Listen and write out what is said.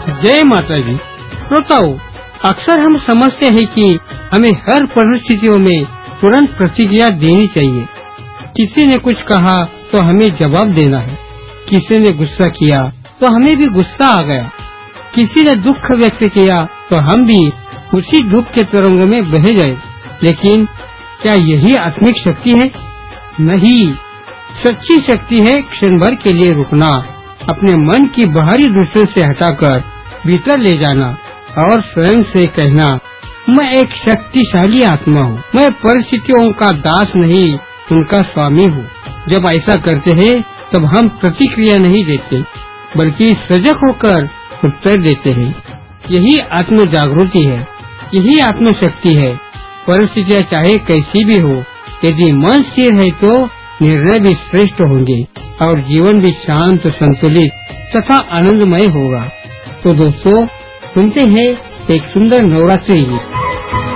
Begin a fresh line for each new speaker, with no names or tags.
जय माता जी। श्रोताओं, अक्सर हम समझते हैं कि हमें हर परिस्थितियों में तुरंत प्रतिक्रिया देनी चाहिए। किसी ने कुछ कहा तो हमें जवाब देना है, किसी ने गुस्सा किया तो हमें भी गुस्सा आ गया, किसी ने दुख व्यक्त किया तो हम भी उसी दुख के तरंगों में बह गए। लेकिन क्या यही आत्मिक शक्ति है? नहीं। सच्ची शक्ति है क्षण भर के लिए रुकना, अपने मन की बाहरी दृश्यों से हटाकर भीतर ले जाना और स्वयं से कहना, मैं एक शक्तिशाली आत्मा हूँ, मैं परिस्थितियों का दास नहीं, उनका स्वामी हूँ। जब ऐसा करते हैं तब हम प्रतिक्रिया नहीं देते, बल्कि सजग होकर उत्तर देते हैं। यही आत्म जागृति है, यही आत्म शक्ति है। परिस्थितियाँ चाहे कैसी भी हो, यदि मन स्थिर है तो निर्णय भी श्रेष्ठ होंगे और जीवन भी शांत, संतुलित तथा आनंदमय होगा। तो दोस्तों, सुनते हैं एक सुंदर नवरात्रि गीत।